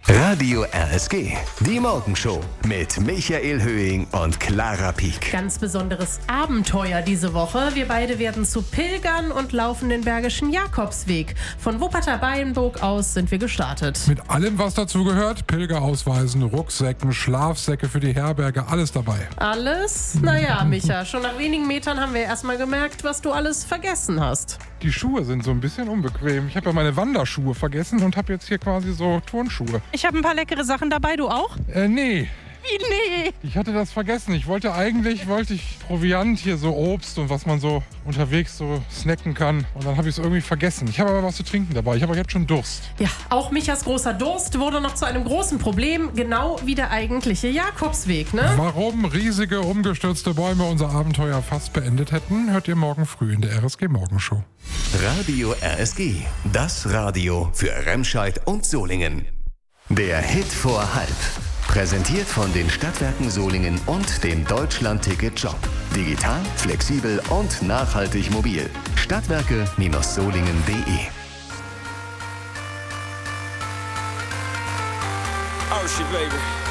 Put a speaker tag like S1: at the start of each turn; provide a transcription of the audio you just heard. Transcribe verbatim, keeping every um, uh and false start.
S1: Radio R S G, die Morgenshow mit Michael Höhing und Clara Pieck.
S2: Ganz besonderes Abenteuer diese Woche. Wir beide werden zu Pilgern und laufen den Bergischen Jakobsweg. Von Wuppertal-Bayenburg aus sind wir gestartet.
S3: Mit allem, was dazu gehört, Pilgerausweisen, Rucksäcken, Schlafsäcke für die Herberge, alles dabei.
S2: Alles? Naja, Micha, schon nach wenigen Metern haben wir erstmal gemerkt, was du alles vergessen hast.
S3: Die Schuhe sind so ein bisschen unbequem. Ich habe ja meine Wanderschuhe vergessen und habe jetzt hier quasi so Turnschuhe.
S4: Ich habe ein paar leckere Sachen dabei, du auch?
S3: Äh, nee.
S4: Wie nee?
S3: Ich hatte das vergessen. Ich wollte eigentlich, wollte ich Proviant hier, so Obst und was man so unterwegs so snacken kann. Und dann habe ich es irgendwie vergessen. Ich habe aber was zu trinken dabei. Ich habe jetzt schon Durst.
S2: Ja, auch Michas großer Durst wurde noch zu einem großen Problem. Genau wie der eigentliche Jakobsweg, ne?
S3: Warum riesige, umgestürzte Bäume unser Abenteuer fast beendet hätten, hört ihr morgen früh in der R S G Morgenshow.
S1: Radio R S G, das Radio für Remscheid und Solingen. Der Hit vor halb. Präsentiert von den Stadtwerken Solingen und dem Deutschland-Ticket-Job. Digital, flexibel und nachhaltig mobil. Stadtwerke Solingen punkt de.
S5: Oh shit, baby.